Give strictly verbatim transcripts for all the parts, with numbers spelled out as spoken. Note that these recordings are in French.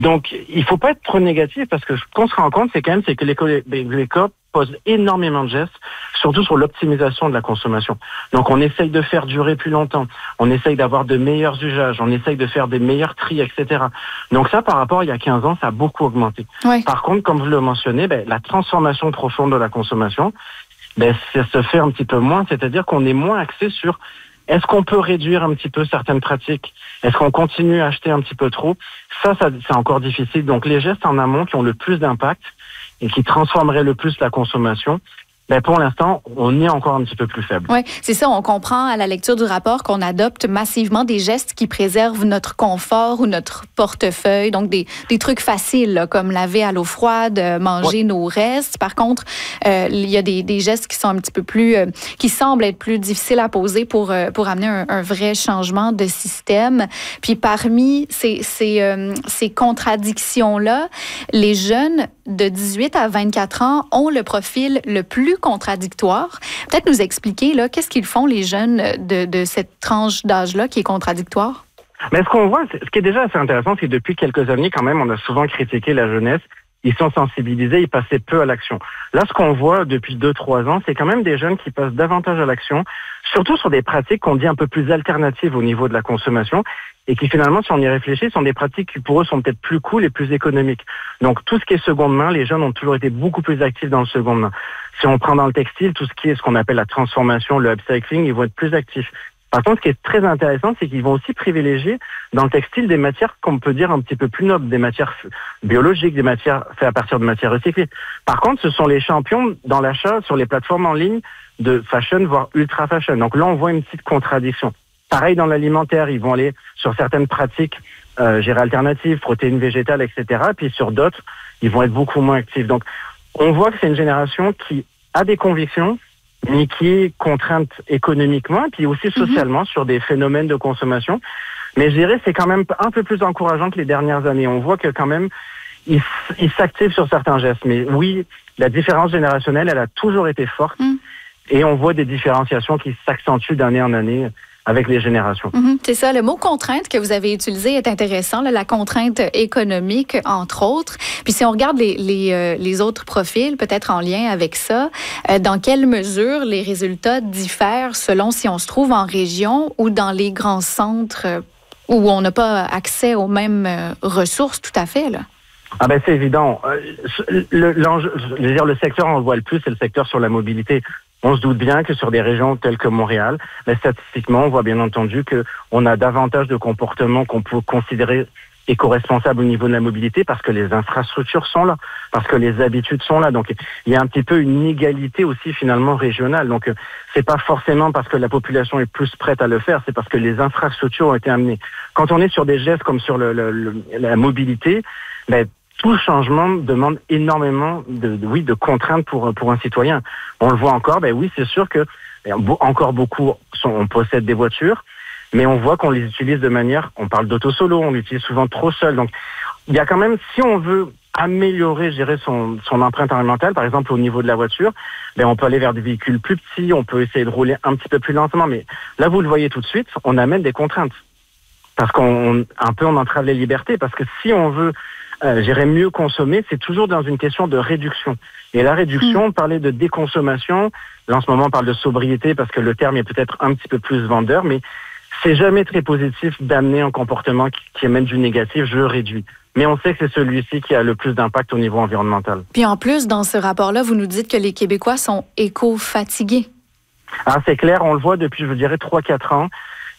Donc, il faut pas être trop négatif parce que ce qu'on se rend compte, c'est quand même c'est que les, les, les coop posent énormément de gestes, surtout sur l'optimisation de la consommation. Donc, on essaye de faire durer plus longtemps, on essaye d'avoir de meilleurs usages, on essaye de faire des meilleurs tris, et cetera. Donc ça, par rapport à il y a quinze ans, ça a beaucoup augmenté. Oui. Par contre, comme vous le mentionnez, ben, la transformation profonde de la consommation, ben, ça se fait un petit peu moins, c'est-à-dire qu'on est moins axé sur est-ce qu'on peut réduire un petit peu certaines pratiques? Est-ce qu'on continue à acheter un petit peu trop? Ça, ça, c'est encore difficile. Donc, les gestes en amont qui ont le plus d'impact et qui transformeraient le plus la consommation, ben pour l'instant, on est encore un petit peu plus faible. Oui, c'est ça. On comprend à la lecture du rapport qu'on adopte massivement des gestes qui préservent notre confort ou notre portefeuille. Donc, des, des trucs faciles, là, comme laver à l'eau froide, manger ouais. nos restes. Par contre, euh, il y a des, des gestes qui sont un petit peu plus... Euh, qui semblent être plus difficiles à poser pour, euh, pour amener un, un vrai changement de système. Puis, parmi ces, ces, euh, ces contradictions-là, les jeunes de dix-huit à vingt-quatre ans ont le profil le plus contradictoire. Peut-être nous expliquer, là, qu'est-ce qu'ils font, les jeunes de, de cette tranche d'âge-là qui est contradictoire? Mais ce qu'on voit, ce qui est déjà assez intéressant, c'est que depuis quelques années, quand même, on a souvent critiqué la jeunesse. Ils sont sensibilisés, ils passaient peu à l'action. Là, ce qu'on voit depuis deux, trois ans, c'est quand même des jeunes qui passent davantage à l'action, surtout sur des pratiques qu'on dit un peu plus alternatives au niveau de la consommation, et qui finalement, si on y réfléchit, sont des pratiques qui pour eux sont peut-être plus cool et plus économiques. Donc, tout ce qui est seconde main, les jeunes ont toujours été beaucoup plus actifs dans le seconde main. Si on prend dans le textile, tout ce qui est ce qu'on appelle la transformation, le upcycling, ils vont être plus actifs. Par contre, ce qui est très intéressant, c'est qu'ils vont aussi privilégier dans le textile des matières qu'on peut dire un petit peu plus nobles, des matières biologiques, des matières faites à partir de matières recyclées. Par contre, ce sont les champions dans l'achat sur les plateformes en ligne de fashion, voire ultra fashion. Donc là, on voit une petite contradiction. Pareil dans l'alimentaire, ils vont aller sur certaines pratiques euh, gérées alternatives, protéines végétales, et cetera. Puis sur d'autres, ils vont être beaucoup moins actifs. Donc, on voit que c'est une génération qui a des convictions, mais qui est contrainte économiquement, puis aussi socialement, mm-hmm. sur des phénomènes de consommation. Mais je dirais c'est quand même un peu plus encourageant que les dernières années. On voit que quand même, ils, ils s'activent sur certains gestes. Mais oui, la différence générationnelle, elle a toujours été forte. Mm. Et on voit des différenciations qui s'accentuent d'année en année avec les générations. Mm-hmm, c'est ça. Le mot contrainte que vous avez utilisé est intéressant, là, la contrainte économique, entre autres. Puis si on regarde les, les, euh, les autres profils, peut-être en lien avec ça, euh, dans quelle mesure les résultats diffèrent selon si on se trouve en région ou dans les grands centres euh, où on n'a pas accès aux mêmes euh, ressources tout à fait, là? Ah ben c'est évident. Euh, le, l'enjeu, je veux dire, le secteur on le voit le plus, c'est le secteur sur la mobilité. On se doute bien que sur des régions telles que Montréal, mais statistiquement, on voit bien entendu que on a davantage de comportements qu'on peut considérer éco-responsables au niveau de la mobilité parce que les infrastructures sont là, parce que les habitudes sont là. Donc, il y a un petit peu une inégalité aussi finalement régionale. Donc, c'est pas forcément parce que la population est plus prête à le faire, c'est parce que les infrastructures ont été amenées. Quand on est sur des gestes comme sur le, le, le, la mobilité, ben, tout changement demande énormément de, de, oui, de contraintes pour, pour un citoyen. On le voit encore, ben oui, c'est sûr que encore beaucoup sont, on possède des voitures, mais on voit qu'on les utilise de manière, on parle d'auto-solo, on l'utilise souvent trop seul. Donc, il y a quand même, si on veut améliorer, je dirais, son, son empreinte environnementale, par exemple au niveau de la voiture, ben on peut aller vers des véhicules plus petits, on peut essayer de rouler un petit peu plus lentement, mais là, vous le voyez tout de suite, on amène des contraintes. Parce qu'on, un peu, on entrave les libertés, parce que si on veut Euh, j'irais mieux consommer, c'est toujours dans une question de réduction. Et la réduction, mmh. on parlait de déconsommation. Là, en ce moment, on parle de sobriété parce que le terme est peut-être un petit peu plus vendeur, mais c'est jamais très positif d'amener un comportement qui, qui amène du négatif, je réduis. Mais on sait que c'est celui-ci qui a le plus d'impact au niveau environnemental. Puis en plus, dans ce rapport-là, vous nous dites que les Québécois sont éco-fatigués. Ah, c'est clair, on le voit depuis, je dirais, trois quatre ans.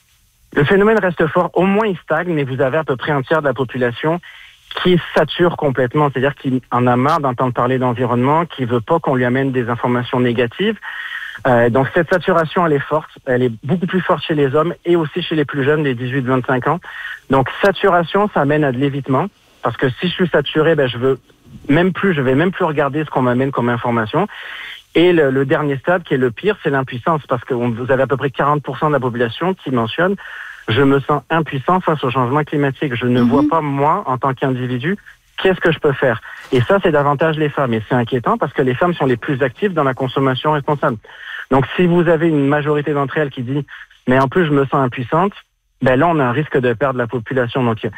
Le phénomène reste fort. Au moins, il stagne, mais vous avez à peu près un tiers de la population qui sature complètement, c'est-à-dire qu'il en a marre d'entendre parler d'environnement, qui veut pas qu'on lui amène des informations négatives. Euh, donc cette saturation, elle est forte, elle est beaucoup plus forte chez les hommes et aussi chez les plus jeunes, les dix-huit vingt-cinq ans. Donc saturation, ça amène à de l'évitement, parce que si je suis saturé, ben je veux même plus, je vais même plus regarder ce qu'on m'amène comme information. Et le, le dernier stade, qui est le pire, c'est l'impuissance, parce que vous avez à peu près quarante pour cent de la population qui mentionne je me sens impuissant face au changement climatique. Je ne mmh. vois pas, moi, en tant qu'individu, qu'est-ce que je peux faire. Et ça, c'est davantage les femmes. Et c'est inquiétant parce que les femmes sont les plus actives dans la consommation responsable. Donc, si vous avez une majorité d'entre elles qui dit « mais en plus, je me sens impuissante », ben là, on a un risque de perdre la population. Donc,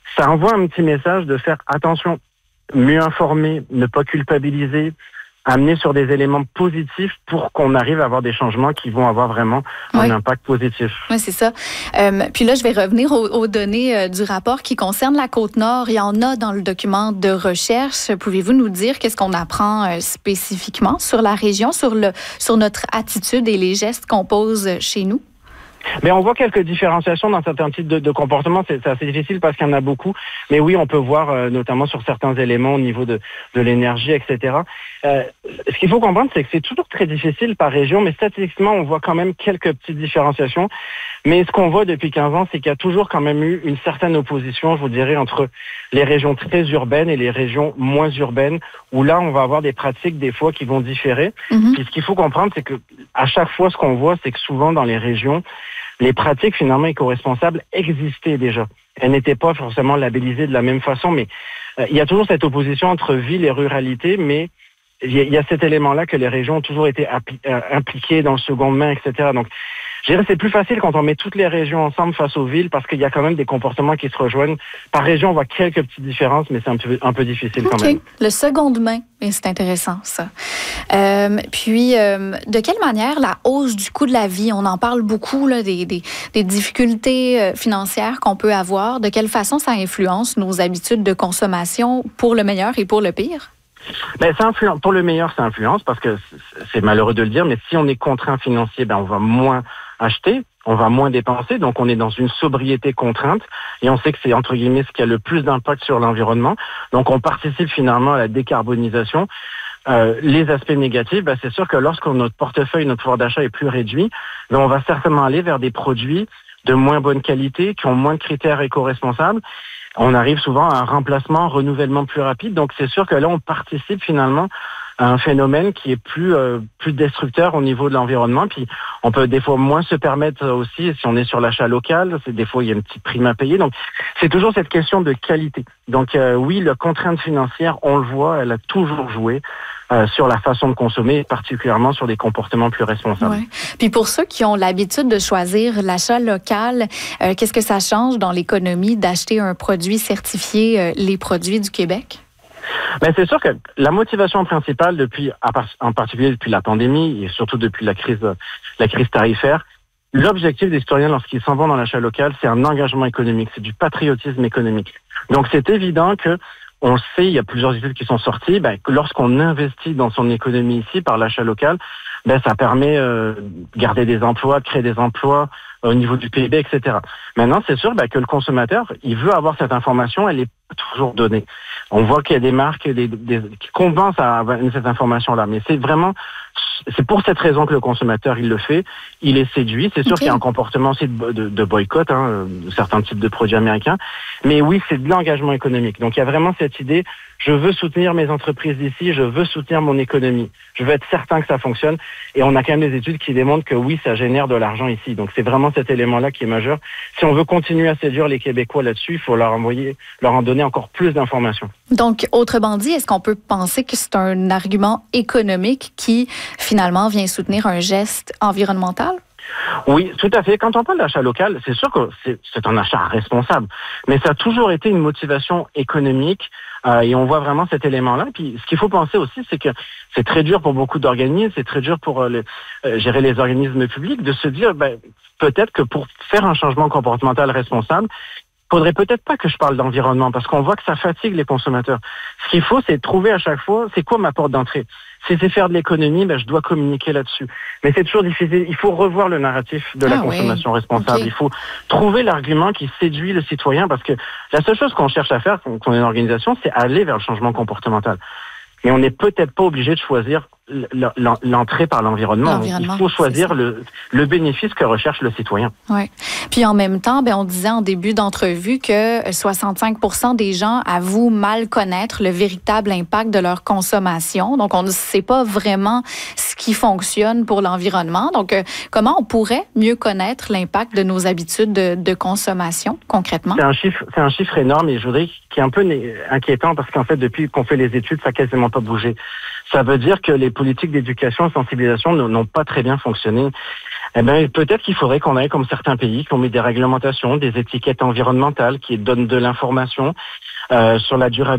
ça envoie un petit message de faire attention, mieux informer, ne pas culpabiliser, amener sur des éléments positifs pour qu'on arrive à avoir des changements qui vont avoir vraiment un oui. impact positif. Oui, c'est ça. Euh, puis là, je vais revenir aux, aux données euh, du rapport qui concernent la Côte-Nord. Il y en a dans le document de recherche. Pouvez-vous nous dire qu'est-ce qu'on apprend euh, spécifiquement sur la région, sur, le, sur notre attitude et les gestes qu'on pose chez nous? Mais on voit quelques différenciations dans certains types de, de comportements. C'est, c'est assez difficile parce qu'il y en a beaucoup. Mais oui, on peut voir euh, notamment sur certains éléments au niveau de, de l'énergie, et cetera. Euh, ce qu'il faut comprendre, c'est que c'est toujours très difficile par région, mais statistiquement, on voit quand même quelques petites différenciations. Mais ce qu'on voit depuis quinze ans, c'est qu'il y a toujours quand même eu une certaine opposition, je vous dirais, entre les régions très urbaines et les régions moins urbaines, où là, on va avoir des pratiques des fois qui vont différer. Mm-hmm. Puis ce qu'il faut comprendre, c'est que à chaque fois, ce qu'on voit, c'est que souvent dans les régions, les pratiques finalement éco-responsables existaient déjà. Elles n'étaient pas forcément labellisées de la même façon, mais euh, il y a toujours cette opposition entre ville et ruralité, mais il y, y a cet élément-là que les régions ont toujours été appli- euh, impliquées dans le seconde main, et cetera. Donc, je dirais que c'est plus facile quand on met toutes les régions ensemble face aux villes parce qu'il y a quand même des comportements qui se rejoignent. Par région, on voit quelques petites différences, mais c'est un peu, un peu difficile quand okay. même. Le seconde main, et c'est intéressant ça. Euh, puis, euh, de quelle manière la hausse du coût de la vie, on en parle beaucoup, là, des, des, des difficultés financières qu'on peut avoir, de quelle façon ça influence nos habitudes de consommation pour le meilleur et pour le pire? Ben, ça influence. Pour le meilleur, ça influence parce que c'est malheureux de le dire, mais si on est contraint financier, ben on va moins acheter, on va moins dépenser, donc on est dans une sobriété contrainte et on sait que c'est entre guillemets ce qui a le plus d'impact sur l'environnement. Donc on participe finalement à la décarbonisation. Euh, les aspects négatifs, ben, c'est sûr que lorsque notre portefeuille, notre pouvoir d'achat est plus réduit, ben, on va certainement aller vers des produits de moins bonne qualité, qui ont moins de critères éco-responsables. On arrive souvent à un remplacement, un renouvellement plus rapide. Donc, c'est sûr que là, on participe finalement à un phénomène qui est plus euh, plus destructeur au niveau de l'environnement. Puis, on peut des fois moins se permettre aussi, si on est sur l'achat local, c'est des fois, il y a une petite prime à payer. Donc, c'est toujours cette question de qualité. Donc, euh, oui, la contrainte financière, on le voit, elle a toujours joué. Euh, sur la façon de consommer, particulièrement sur des comportements plus responsables. Ouais. Puis pour ceux qui ont l'habitude de choisir l'achat local, euh, qu'est-ce que ça change dans l'économie d'acheter un produit certifié, euh, les produits du Québec? Ben c'est sûr que la motivation principale depuis, en particulier depuis la pandémie et surtout depuis la crise, la crise tarifaire, l'objectif des citoyens lorsqu'ils s'en vont dans l'achat local, c'est un engagement économique, c'est du patriotisme économique. Donc c'est évident que on le sait, il y a plusieurs études qui sont sorties, ben, que lorsqu'on investit dans son économie ici par l'achat local, ben, ça permet euh, de garder des emplois, de créer des emplois euh, au niveau du P I B, et cetera. Maintenant, c'est sûr ben, que le consommateur, il veut avoir cette information, elle est toujours donnée. On voit qu'il y a des marques des, des, qui convainquent à avoir cette information-là, mais c'est vraiment, c'est pour cette raison que le consommateur, il le fait, il est séduit. C'est sûr okay. qu'il y a un comportement aussi de, de, de boycott, hein, de certains types de produits américains, mais oui, c'est de l'engagement économique. Donc, il y a vraiment cette idée, je veux soutenir mes entreprises d'ici, je veux soutenir mon économie, je veux être certain que ça fonctionne, et on a quand même des études qui démontrent que oui, ça génère de l'argent ici. Donc, c'est vraiment cet élément-là qui est majeur. Si on veut continuer à séduire les Québécois là-dessus, il faut leur envoyer, leur en donner encore plus d'informations. Donc, autrement dit, est-ce qu'on peut penser que c'est un argument économique qui, finalement, vient soutenir un geste environnemental? Oui, tout à fait. Quand on parle d'achat local, c'est sûr que c'est, c'est un achat responsable, mais ça a toujours été une motivation économique euh, et on voit vraiment cet élément-là. Puis, ce qu'il faut penser aussi, c'est que c'est très dur pour beaucoup d'organismes, c'est très dur pour euh, les, euh, gérer les organismes publics de se dire, ben, peut-être que pour faire un changement comportemental responsable, faudrait peut-être pas que je parle d'environnement parce qu'on voit que ça fatigue les consommateurs. Ce qu'il faut, c'est trouver à chaque fois, c'est quoi ma porte d'entrée? Si c'est faire de l'économie, ben, je dois communiquer là-dessus. Mais c'est toujours difficile. Il faut revoir le narratif de la ah, consommation oui. responsable. Okay. Il faut trouver l'argument qui séduit le citoyen parce que la seule chose qu'on cherche à faire quand on est une organisation, c'est aller vers le changement comportemental. Mais on n'est peut-être pas obligé de choisir l'entrée par l'environnement. l'environnement. Il faut choisir le, le bénéfice que recherche le citoyen. Oui. Puis en même temps, ben, on disait en début d'entrevue que soixante-cinq pour cent des gens avouent mal connaître le véritable impact de leur consommation. Donc, on ne sait pas vraiment ce qui fonctionne pour l'environnement. Donc, euh, comment on pourrait mieux connaître l'impact de nos habitudes de, de consommation, concrètement? C'est un chiffre, c'est un chiffre énorme et je voudrais qui est un peu inquiétant parce qu'en fait, depuis qu'on fait les études, ça n'a quasiment pas bougé. Ça veut dire que les politiques d'éducation et de sensibilisation n'ont pas très bien fonctionné. Eh ben, peut-être qu'il faudrait qu'on aille comme certains pays qui ont mis des réglementations, des étiquettes environnementales qui donnent de l'information euh, sur la durabilité